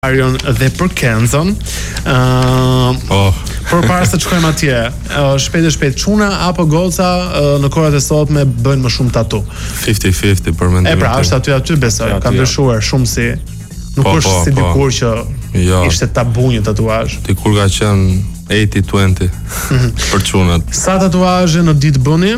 Arion dhe për Kenzon. Por para se të shkojmë atje, shpejt çuna apo goca në kohët e sotme bëjnë më shumë tatu. 50-50 për mendimin. Pra është aty besoj, ka ndryshuar shumë si. Nuk është si dikur që ishte tabu një tatuazh. Dikur ka qenë 80-20 për çunat. Sa tatuazhe në ditë bëni?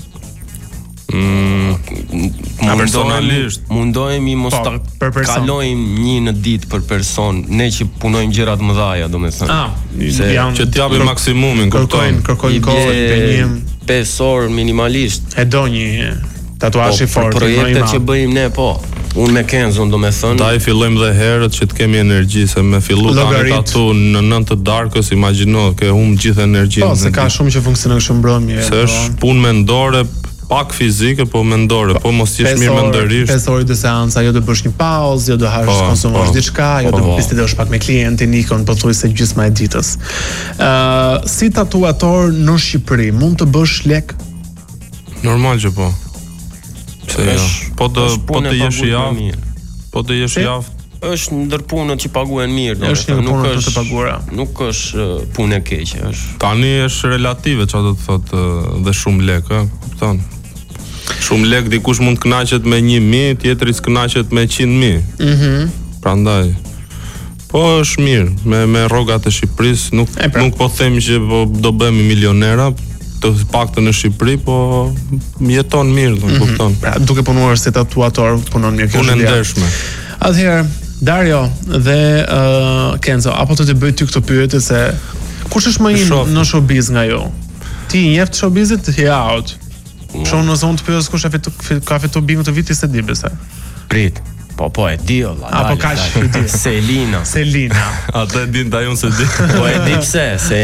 Personalisht mundohemi mos ta kalojmë një në ditë për person, ne që punojmë gjëra të mëdha, domethënë. Që t'japim maksimumin, kërkojnë kohë të një 5 orë minimalisht. E do një tatuazh i fortë. Projekte që bëjmë ne, unë me Kenzon domethënë. Ta i fillojmë dhe herët që të kemi energji, se me fillu tani tatu në 9 të darkës, imagjino, ke humb gjithë energjinë. Po, se ka shumë që funksionon kështu mbrëmje. Se është punë mendore, pak fizike, po mendore, po mos jesh mirë mendërisht. 5 orë të seanca, jo të bësh një pauzë, jo të hash konsumosh diçka, jo të bisedosh pak me klientin, ikon pothuajse gjysma e ditës. Si tatuator në Shqipëri, mund të bësh lek? Normal që po. Se jo. Po të jesh javë. Po të jesh javë. Është ndër punët që paguhen mirë, është një punë të paguara. Nuk është punë e keqe, është. Tani është relative, çfarë do të thotë, dhe shumë lek, kupton? Shumë lek, dikush mund të kënaqet me 1.000, tjetri s'kënaqet me 100.000. Prandaj po është mirë, me rrogat e Shqipërisë, nuk po them që do bëhemi milionera, të paktën në Shqipëri, po jeton mirë, kupton? Pra, duke punuar si tatuator, punon mirë, kjo është punë ndershme. Atëherë, Dario dhe Kenzo, apo të bëj ty këtë pyetje se kush është më i në showbiz nga ju? Ti i njeh showbizit, ti je out. Shumë në zonë të pyes kush ka fituar bingën të vitit se di besoj. Prit. Po e di olla. Apo kaq e di. Selina. Atë e din ta unë se di. Po e di pse, se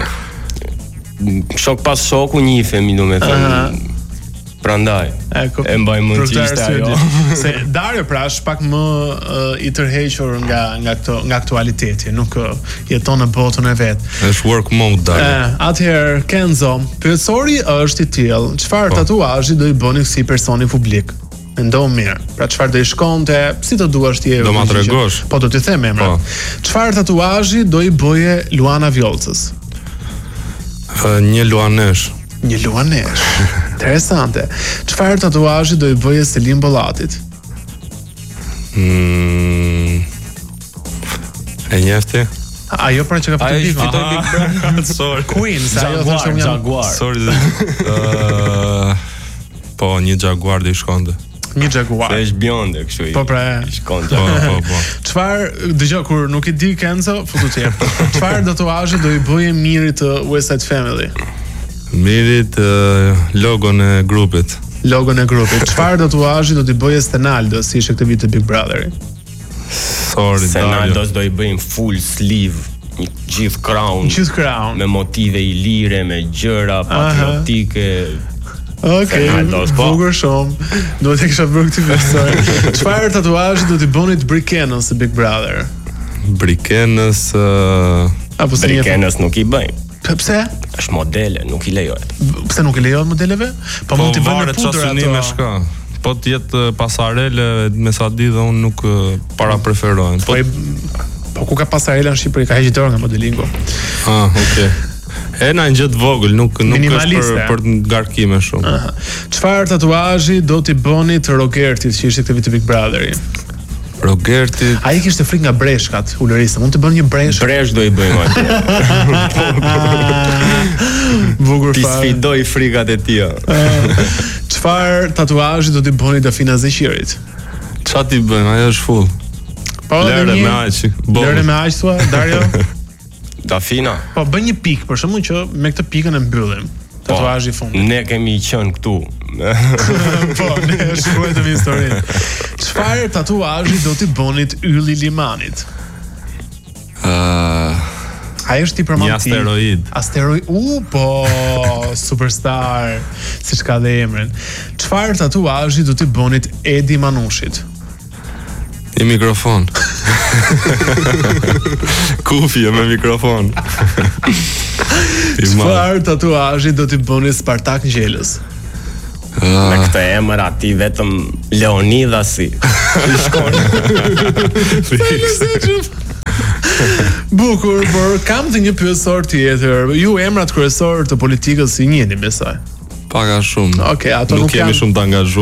shok pas shoku njihemi domethënë. Prandaj e mbaj mend që ishte ajo. Se Dario pra është pak më i tërhequr nga aktualiteti, nuk jeton në botën e vet. Është work mode Dario. Atëherë Kenzo, pyetësori është i tillë, çfarë tatuazhi do i bëni si personi publik? Mendo mirë. Pra çfarë do i shkonte, si të duash ti? Do ma tregosh. Po do t'i them emra. Çfarë tatuazhi do i bëje Luana Vjollcës? Një luanesh. Një luanesh. Interesante. Çfarë tatuazhi do i bëje Selim Bollatit? E njeh ti? Ajo pra që ka fituar Big Brother. Sorry. Queen, sa ajo thoshte unë Jaguar. Sorry. Po një Jaguar do i shkonte. Një Jaguar. Se është bjonde kështu. Po pra. Shkonte. Po. Çfarë, dëgjoj kur nuk i di Kenzo, futu ti. Çfarë tatuazhi do i bëje Mirit të West Side Family? Mirit logon e grupit. Çfarë tatuazhi do t'i bëje Stenaldo, si ishte këtë vit të Big Brotheri? Sorry, Stenaldo do i bëjmë full sleeve, një gjithë crown. Me motive ilire, me gjëra patriotike. Okej, bukur shumë. Duhet të kisha bërë këtë besoj. Çfarë tatuazhi do t'i bëni të Brikenës së Big Brother? Brikenës Brikenës nuk i bëjmë. Pse? Është modele, nuk i lejohet. Pse nuk i lejohet modeleve? Po mund t'i bëjmë në pudër ato. Po t'jetë pasarele me sa di dhe unë nuk para preferojnë. Po ku ka pasarela në Shqipëri, ka heqë dorë nga modelingu. Okej. E na një gjë të vogël, nuk është për të ngarkime shumë. Çfarë tatuazhi do t'i bëni të Rogertit që ishte këtë vit të Big Brotheri? Rogertit. Ai kishte frikë nga breshkat, ulërisë. Mund të bën një bresh. Bresh do i bëjmë atë. Bukur fare. Ti sfidoj frikat e tia. Çfarë tatuazhi do t'i bëni Dafina Zeqirit? Çfarë ti bën? Ajo është full. Lëre me aq. Lëre me aq thua, Dario? Dafina. Po bën një pikë për shkakun që me këtë pikën e mbyllim. Tatuazhi i fundit. Ne kemi qenë këtu. Po, ne shkruajmë historinë. Çfarë tatuazhi do t'i bënit Ylli Limanit? Ai është i përmendur. Një asteroid. Po, superstar, siç ka dhe emrin. Çfarë tatuazhi do t'i bënit Edi Manushit? Një mikrofon. Kufje me mikrofon. Çfarë tatuazhi do t'i bëni Spartak Ngjelës? Me këtë emër ati vetëm Leonida si. I shkon. Bukur, por kam dhe një pyetësor tjetër. Ju emrat kryesor të politikës si njihni me saj? Paga shumë. Okej, ato nuk jemi shumë të angazhuar.